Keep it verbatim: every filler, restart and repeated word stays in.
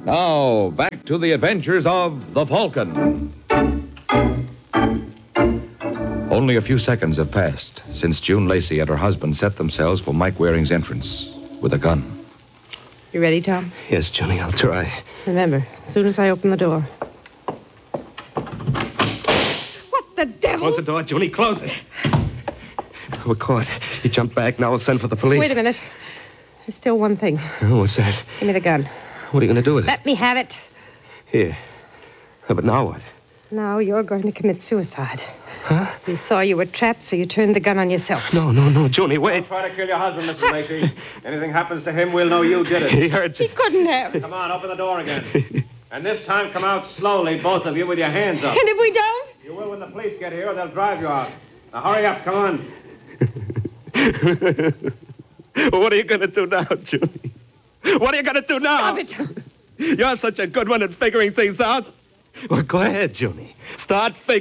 Now, back to the adventures of the Falcon. Only a few seconds have passed since June Lacey and her husband set themselves for Mike Waring's entrance with a gun. You ready, Tom? Yes, Junie, I'll try. Remember, as soon as I open the door. What the devil? Close the door, Junie, close it. We're caught. He jumped back. Now we'll send for the police. Wait a minute. There's still one thing. Oh, what's that? Give me the gun. What are you going to do with it? Let me have it. Here. Oh, but now what? Now you're going to commit suicide. Huh? You saw you were trapped, so you turned the gun on yourself. No, no, no, Junie, wait. Don't try to kill your husband, Missus Lacey. Anything happens to him, we'll know you did it. He hurt you. He couldn't have. Come on, open the door again. And this time, come out slowly, both of you, with your hands up. And if we don't? You will when the police get here, or they'll drive you out. Now, hurry up, come on. What are you going to do now, Junie? What are you going to do now? Stop it, Tom. You're such a good one at figuring things out. Well, go ahead, Junie. Start figuring.